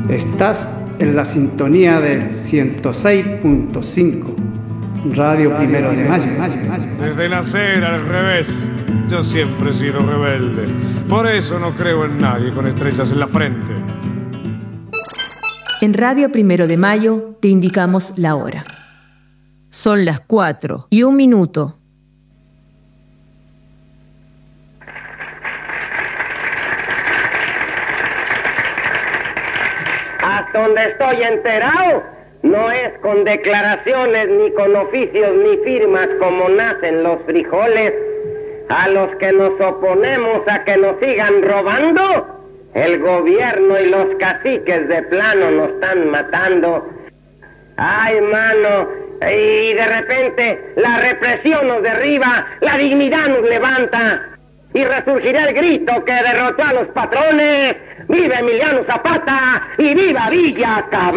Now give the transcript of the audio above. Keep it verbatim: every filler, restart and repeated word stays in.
Estás en la sintonía del ciento seis punto cinco, Radio Primero de Mayo. Desde nacer al revés, yo siempre he sido rebelde. Por eso no creo en nadie con estrellas en la frente. En Radio Primero de Mayo te indicamos la hora. Son las cuatro y un minuto. Hasta donde estoy enterado, no es con declaraciones, ni con oficios, ni firmas como nacen los frijoles. A los que nos oponemos a que nos sigan robando, el gobierno y los caciques de plano nos están matando. Ay, mano, y de repente la represión nos derriba, la dignidad nos levanta, y resurgirá el grito que derrotó a los patrones. ¡Viva Emiliano Zapata y viva Villa Cabrera!